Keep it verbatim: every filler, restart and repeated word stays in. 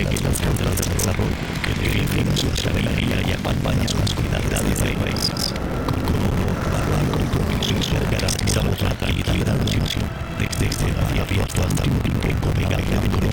que las fuerzas de desarrollo que defienden su soberanía y acompañan las comunidades del país. Con valor y compromiso garantizamos la calidad de la nación desde este abierto hasta el último rincón de Gabriel.